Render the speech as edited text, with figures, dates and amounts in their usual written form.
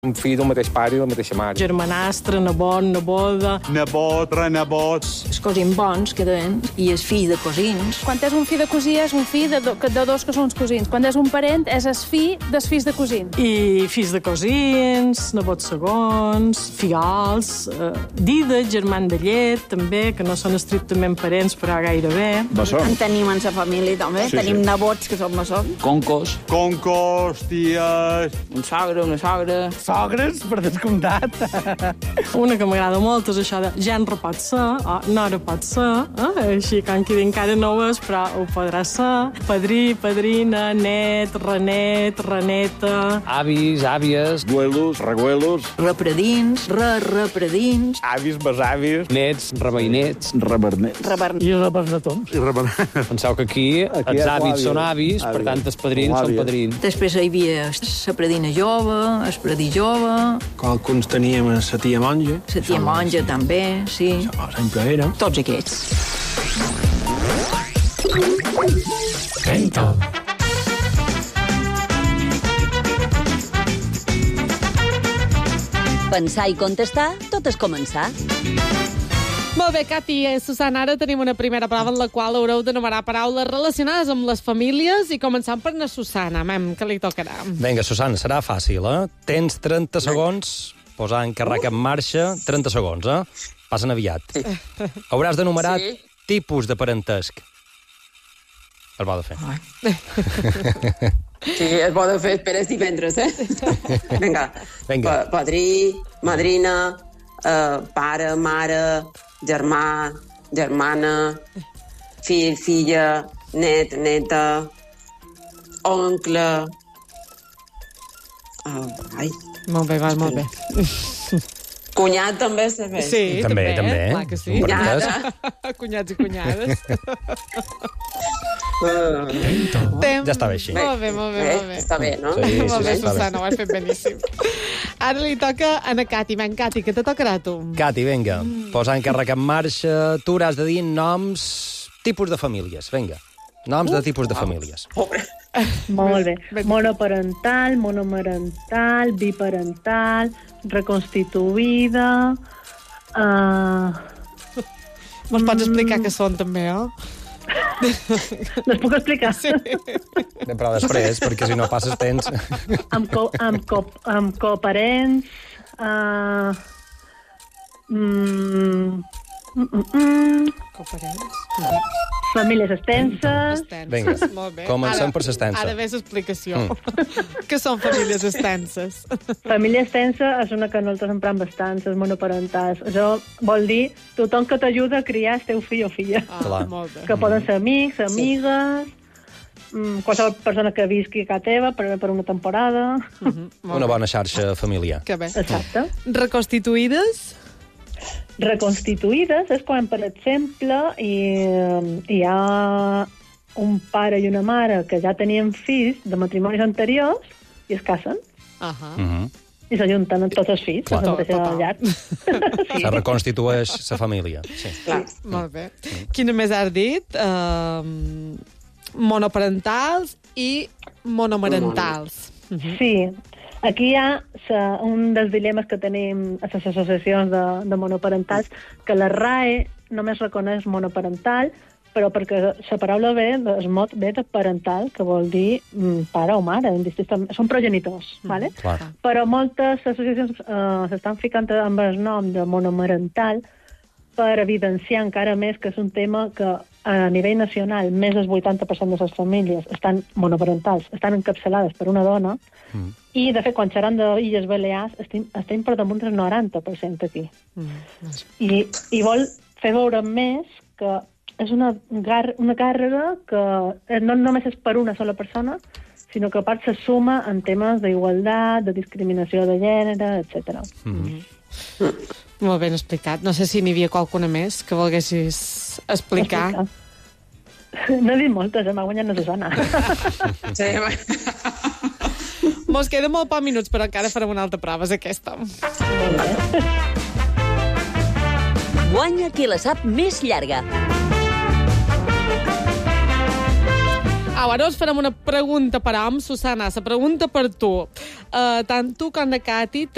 Un fill del mateix pare i de la mateixa mare. Germanastre, nebot, neboda... Nebot, renebots... Els cosins bons que deien, i el fill de cosins. Quan és un fill de cosí és un fill de dos que són els cosins. Quan és un parent és el fill dels fills de cosins. I fills de cosins, nebots segons, figals, dides, germans de llet, també, que no són estrictament parents, però gairebé. Bessons. En tenim en la família, també. Sí, tenim sí. nebots que són bessons. Concos. Concos, ties... Un sogre, una sogra... Sogres, per descomptat. Una que m'agrada molt és això de genre pot ser, o nora pot ser, així com que encara no ho és, però ho podrà ser. Padrí, padrina, net, renet, reneta... Avis, àvies... Duelos, reguelos... Repredins, repredins... Avis, besavis... Nets, reveïnets... Rebernets. I representons. I rebernets. Penseu que aquí els àvis són avis, per tant els padrins són padrins. Després hi havia la predina jove, el predí jove, Qualcuns teníem la tia monja. la tia monja també, sí. Això sempre era. Tots aquests. Pensar i contestar, tot és començar. Molt bé, Cati i Susana, ara tenim una primera prova en la qual haureu d'enumerar paraules relacionades amb les famílies i començant per na Susana. Mem, què li tocarà? Vinga, Susana, serà fàcil, Tens 30 segons, posar encàrrec en marxa, 30 segons, Passen aviat. Sí. Hauràs d'enumerar tipus de parentesc. El bo de fer. Sí, es bo de fer, esperes divendres, Vinga. Padrí, madrina, pare, mare, germà, germana, fill, filla, net, neta, oncle... Molt bé, va, molt bé. Cunyat també se ve. Sí, també. Clar que sí. Cunyada. Cunyats i cunyades. Ja està bé així. Molt bé. Està bé, no? Sí, Molt bé, està Susana, ho has fet beníssim. Ara li toca a na Cati. Ven, Cati, què te tocarà a tu? Cati, vinga, posar encàrrec en marxa. Tu hauràs de dir noms, tipus de famílies. Vinga, noms de tipus de famílies. Molt bé. Monoparental, monomarental, biparental, reconstituïda... Mos pots explicar què són, també, Les puc explicar? Sí. Ben, però després, perquè si no passes temps... Amb coparents... Coparents. Famílies extenses... Vinga, Molt bé. comencem per l'extensa. Ara ves l'explicació. Què són famílies extenses? Família extensa és una que nosaltres emprem bastant, les monoparentals. Això vol dir tothom que t'ajuda a criar el teu fill o filla. Clar. Molt bé. Que poden ser amics, amigues... qualsevol persona que visqui a casa teva per una temporada... Una bona xarxa familiar. Que bé. Exacte. Reconstituïdes? Reconstituïdes és quan, per exemple, hi ha un pare i una mare que ja tenien fills de matrimonis anteriors i es casen i s'ajunten tots els fills a la mateixa llar. Se reconstitueix la família. Sí. Clar. Molt bé. Quina més has dit? Monoparentals i monomarentals. Sí. Aquí hi ha un dels dilemes que tenim a les associacions de monoparentals, que la RAE només reconeix monoparental, però perquè la paraula ve, el mot ve de parental, que vol dir pare o mare, són progenitors, ¿vale? Clar. Però moltes associacions s'estan ficant amb el nom de monomarental per evidenciar encara més que és un tema que a nivell nacional més del 80% de les famílies estan monoparentals, estan encapçalades per una dona, i, de fet, quan xerran d'Illes Balears, estem per damunt del 90% aquí. I vol fer veure més que és una càrrega que no només és per una sola persona, sinó que a part se suma en temes d'igualtat, de discriminació de gènere, etc. Molt ben explicat. No sé si n'hi havia qualcuna més que volguessis explicar. No he dit moltes, m'ha guanyat la Susana. Sí, Mos queden molt pocs minuts, però encara farem una altra prova, és aquesta. Guanya qui la sap més llarga. Ara us farem una pregunta per hom, Susana, la pregunta per tu. Tant tu com la Cati